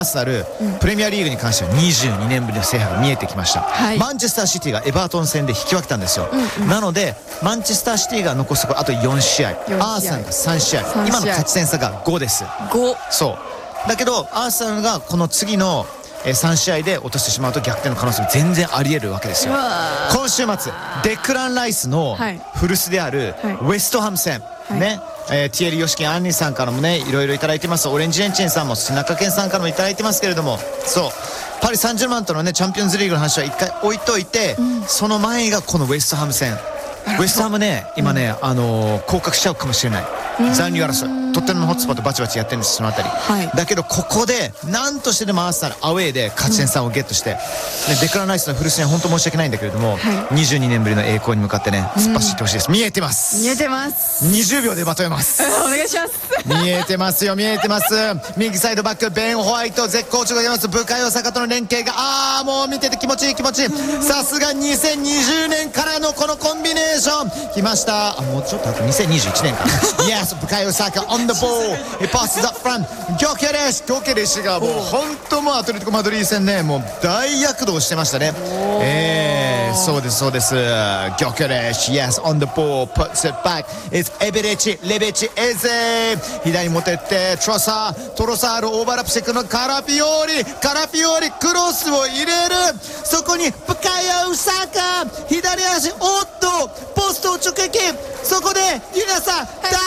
アーセナル、プレミアリーグに関しては22年ぶりの制覇が見えてきました、マンチェスターシティがエバートン戦で引き分けたんですよ、なのでマンチェスターシティが残すところあと4試合、アーセナルが3試合、今の勝ち点差が5です。そうだけどアーセナルがこの次の3試合で落としてしまうと逆転の可能性も全然あり得るわけですよ。今週末デクラン・ライスの古巣であるウェストハム戦、ね、ティエリ・ヨシキン・アンニさんからもねいろいろいただいてます。オレンジレンチェンさんも中堅さんからもいただいてますけれども、そうパリ・サンジェルマンとのねチャンピオンズリーグの話は一回置いといて、その前がこのウェストハム戦。ウェストハムね今ね、降格しちゃうかもしれない。残留争い、トッテナムホットスポットバチバチやってるんです、そのあたり、だけどここで何としてでもアーセナルアウェーで勝ち点3をゲットして、デクラン・ライスの古巣には本当申し訳ないんだけれども、22年ぶりの栄光に向かってね突っ走ってほしいです。見えてます、見えてます。20秒でまとめますお願いします。見えてますよ、見えてます。右サイドバックベン・ホワイト絶好調でございます。ブカヨサカとの連携がもう見てて気持ちいい気持ちいい。さすが2020年からのこのコンビネーション来ました。もうちょっとあと2021年かYes、ブカヨサカ on the ball、 He passes up front、 ギョケレシ、ギョケレシがもう本当もうアトレティコマドリー戦ねもう大躍動してましたね。そうですそうです。ギョケレシ Yes on the ball puts it back、 It's エベレチレベチエゼ、左に持ってってトロサールオーバーラップしていくのカラピオーリクロスを入れる。そこにブカヨサカ左足、おっとポストを直撃。そこでユナサ